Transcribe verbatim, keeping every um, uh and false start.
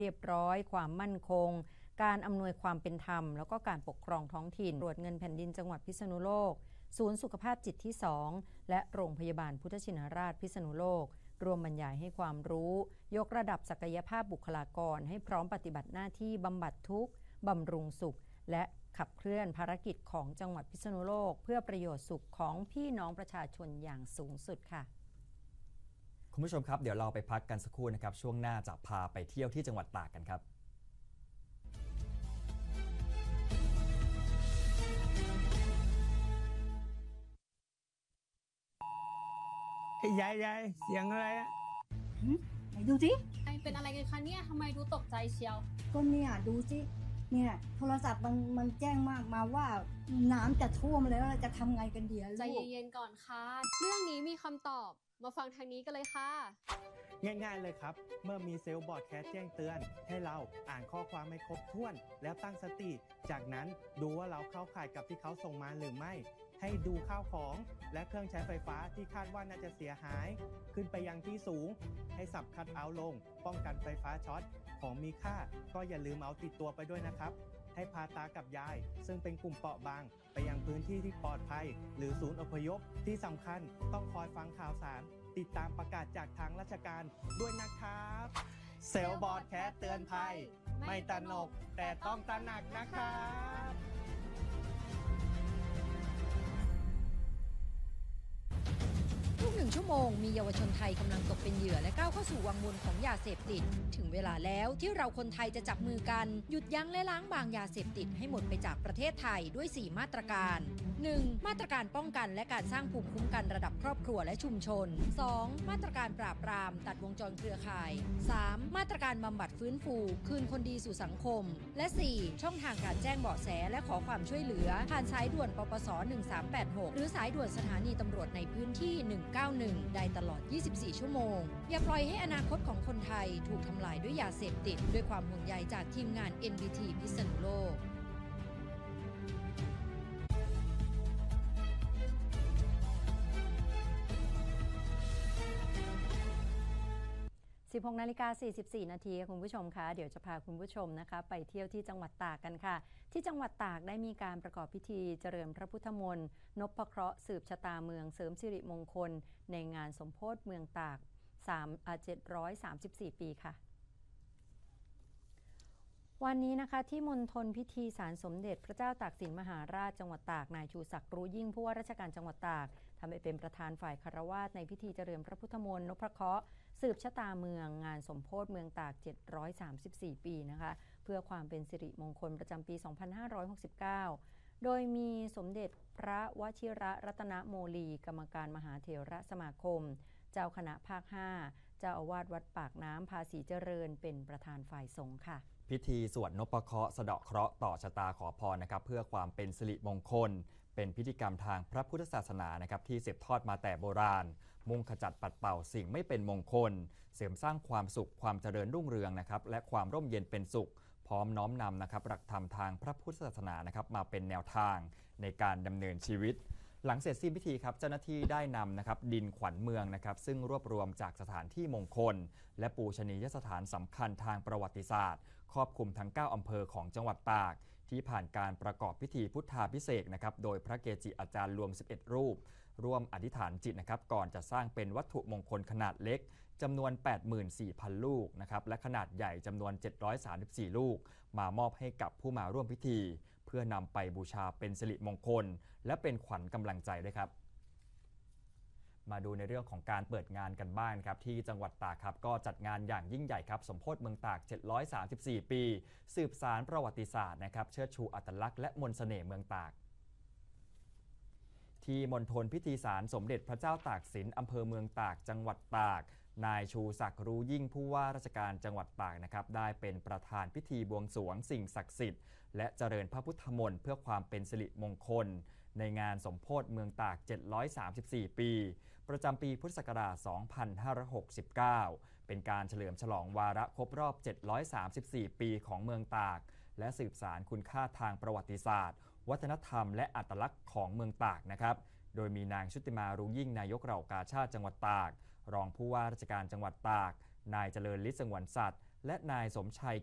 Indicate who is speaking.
Speaker 1: เรียบร้อยความมั่นคงการอำนวยความเป็นธรรมแล้วก็การปกครองท้องถิ่นตรวจเงินแผ่นดินจังหวัดพิษณุโลกศูนย์สุขภาพจิตที่สองและโรงพยาบาลพุทธชินราชพิษณุโลกรวมบรรยายให้ความรู้ยกระดับศักยภาพบุคลากรให้พร้อมปฏิบัติหน้าที่บำบัดทุกข์บำรุงสุขและขับเคลื่อนภารกิจของจังหวัดพิษณุโลกเพื่อประโยชน์สุขของพี่น้องประชาชนอย่างสูงสุดค่ะ
Speaker 2: คุณผู้ชมครับเดี๋ยวเราไปพักกันสักครู่นะครับช่วงหน้าจะพาไปเที่ยวที่จังหวัดตากกันครับ
Speaker 3: ยายยายเสียงอะไรอะ
Speaker 4: ไหนดูสิ
Speaker 5: เป็นอะไรกันคะเนี่ยทำไมดูตกใจเชียว
Speaker 4: ก็เนี่ยดูสิเนี่ยโทรศัพท์มันมันแจ้งมากมาว่าน้ำจะท่วมแล้วเราจะทำไงกันดีลูก
Speaker 5: ใจเย็นๆก่อนค่ะเรื่องนี้มีคำตอบมาฟังทางนี้กันเลยค่ะ
Speaker 3: ง่ายๆเลยครับเมื่อมีเซลล์บอร์ดแคสแจ้งเตือนให้เราอ่านข้อความให้ครบถ้วนแล้วตั้งสติจากนั้นดูว่าเราเข้าข่ายกับที่เขาส่งมาหรือไม่ให้ดูข้าวของและเครื่องใช้ไฟฟ้าที่คาดว่าน่าจะเสียหายขึ้นไปยังที่สูงให้สับคัทเอาท์ลงป้องกันไฟฟ้าช็อตของมีค่าก็อย่าลืมเอาติดตัวไปด้วยนะครับให้พาตากับยายซึ่งเป็นกลุ่มเปราะบางไปยังพื้นที่ที่ปลอดภัยหรือศูนย์อพยพที่สำคัญต้องคอยฟังข่าวสารติดตามประกาศจากทางราชการด้วยนะครับเซลล์บอร์ดแคสเตือนภัยไม่ตระหนกแต่ต้องตระหนักนะครับ
Speaker 1: ทุกหนึ่งชั่วโมงมีเยาวชนไทยกำลังตกเป็นเหยื่อและก้าวเข้าสู่วังวนของยาเสพติดถึงเวลาแล้วที่เราคนไทยจะจับมือกันหยุดยั้งและล้างบางยาเสพติดให้หมดไปจากประเทศไทยด้วยสี่มาตรการ หนึ่ง มาตรการป้องกันและการสร้างภูมิคุ้มกันระดับครอบครัวและชุมชน สอง มาตรการปราบปรามตัดวงจรเครือข่าย สาม มาตรการบำบัดฟื้นฟูคืนคนดีสู่สังคมและ สี่ ช่องทางการแจ้งเบาะแสและขอความช่วยเหลือผ่านสายด่วนปปสหนึ่งสามแปดหกหรือสายด่วนสถานีตำรวจในพื้นที่หนึ่งเก้าหนึ่งได้ตลอดยี่สิบสี่ชั่วโมงอย่าปล่อยให้อนาคตของคนไทยถูกทำลายด้วยยาเสพติดด้วยความห่วงใยจากทีมงาน เอ็น บี ที พิษณุโลกสิบหกนาฬิกาสี่สิบสี่นาทีคุณผู้ชมคะเดี๋ยวจะพาคุณผู้ชมนะคะไปเที่ยวที่จังหวัดตากกันค่ะที่จังหวัดตากได้มีการประกอบพิธีเจริญพระพุทธมนต์นพเคราะห์สืบชะตาเมืองเสริมสิริมงคลในงานสมโภชเมืองตากเจ็ดร้อยสามสิบสี่ปีค่ะวันนี้นะคะที่มณฑลพิธีศาลสมเด็จพระเจ้าตากสินมหาราชจังหวัดตากนายชูศักดิ์รู้ยิ่งผู้ว่าราชการจังหวัดตากทำให้เป็นประธานฝ่ายคฤหัสถ์ในพิธีเจริญพระพุทธมนต์นพเคราะห์สืบชะตาเมืองงานสมโภชเมืองตากเจ็ดร้อยสามสิบสี่ปีนะคะเพื่อความเป็นสิริมงคลประจำปีสองพันห้าร้อยหกสิบเก้าโดยมีสมเด็จพระวชิระรัตนโมลีกรรมการมหาเถรสมาคมเจ้าคณะภาคห้าเจ้าอาวาสวัดปากน้ำภาษีเจริญเป็นประธานฝ่ายสงฆ์ค่ะ
Speaker 2: พิธีสวดนพเคราะห์สะเดาะเคราะห์ต่อชะตาขอพรนะครับเพื่อความเป็นสิริมงคลเป็นพิธีกรรมทางพระพุทธศาสนานะครับที่สืบทอดมาแต่โบราณมุ่งขจัดปัดเป่าสิ่งไม่เป็นมงคลเสริมสร้างความสุขความเจริญรุ่งเรืองนะครับและความร่มเย็นเป็นสุขพร้อมน้อมนำนะครับหลักธรรมทางพระพุทธศาสนานะครับมาเป็นแนวทางในการดำเนินชีวิตหลังเสร็จสิ้นพิธีครับเจ้าหน้าที่ได้นำนะครับดินขวัญเมืองนะครับซึ่งรวบรวมจากสถานที่มงคลและปูชนียสถานสำคัญทางประวัติศาสตร์ครอบคลุมทั้งเก้าอำเภอของจังหวัดตากที่ผ่านการประกอบพิธีพุทธาภิเษกนะครับโดยพระเกจิอาจารย์รวมสิบเอ็ดรูปร่วมอธิษฐานจิตนะครับก่อนจะสร้างเป็นวัตถุมงคลขนาดเล็กจำนวน แปดหมื่นสี่พัน ลูกนะครับและขนาดใหญ่จำนวน เจ็ดร้อยสามสิบสี่ ลูกมามอบให้กับผู้มาร่วมพิธีเพื่อนำไปบูชาเป็นสิริมงคลและเป็นขวัญกำลังใจด้วยครับมาดูในเรื่องของการเปิดงานกันบ้างครับที่จังหวัดตากครับก็จัดงานอย่างยิ่งใหญ่ครับสมโภชเมืองตากเจ็ดร้อยสามสิบสี่ปีสืบสานประวัติศาสตร์นะครับเชิดชูอัตลักษณ์และมนต์เสน่ห์เมืองตากที่มณฑลพิธีศาลสมเด็จพระเจ้าตากสินอำเภอเมืองตากจังหวัดตากนายชูศักดิ์รู้ยิ่งผู้ว่าราชการจังหวัดตากนะครับได้เป็นประธานพิธีบวงสรวงสิ่งศักดิ์สิทธิ์และเจริญพระพุทธมนต์เพื่อความเป็นสิริมงคลในงานสมโภชเมืองตากเจ็ดร้อยสามสิบสี่ปีประจำปีพุทธศักราชสองพันห้าร้อยหกสิบเก้าเป็นการเฉลิมฉลองวาระครบรอบเจ็ดร้อยสามสิบสี่ปีของเมืองตากและสืบสานคุณค่าทางประวัติศาสตร์วัฒนธรรมและอัตลักษณ์ของเมืองตากนะครับโดยมีนางชุติมารู้ยิ่งนายกเหล่ากาชาดจังหวัดตากรองผู้ว่าราชการจังหวัดตากนายเจริญฤทธิ์สงวนสัตย์และนายสมชัย